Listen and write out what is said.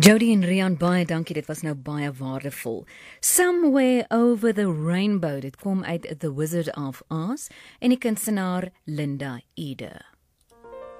Jody en Rian, baie dankie, dit was nou baie waardevol. Somewhere Over the Rainbow, dit kom uit The Wizard of Oz en die kunstenaar Linda Eder.